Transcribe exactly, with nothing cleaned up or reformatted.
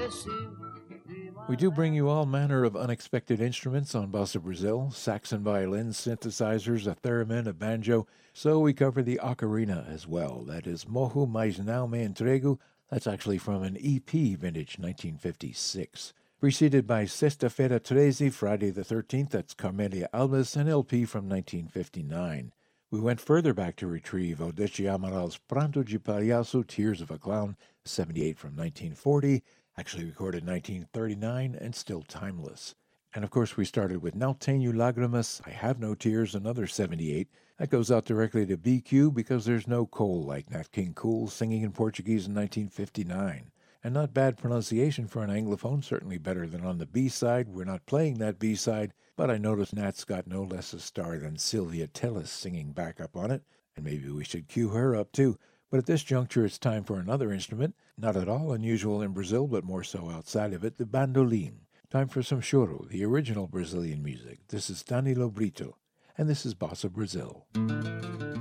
We do bring you all manner of unexpected instruments on Bossa Brazil, saxon violins, synthesizers, a theremin, a banjo, so we cover the ocarina as well. That is Morro Mas Não Me Entrego. That's actually from an E P vintage nineteen fifty-six. Preceded by Sexta-feira treze, Friday the thirteenth, that's Carmelia Albas, an L P from nineteen fifty-nine. We went further back to retrieve Odete Amaral's Pranto de Palhaço, Tears of a Clown, seventy-eight from nineteen forty, actually recorded nineteen thirty-nine and still timeless. And of course we started with Não Tenho Lágrimas, I Have No Tears, another seventy-eight. That goes out directly to B Q because there's no Cole like Nat King Cole singing in Portuguese in nineteen fifty-nine. And not bad pronunciation for an Anglophone, certainly better than on the B-side. We're not playing that B-side, but I noticed Nat's got no less a star than Sylvia Tellis singing back up on it, and maybe we should cue her up too. But at this juncture, it's time for another instrument, not at all unusual in Brazil, but more so outside of it, the bandolim. Time for some choro, the original Brazilian music. This is Danilo Brito, and this is Bossa Brazil.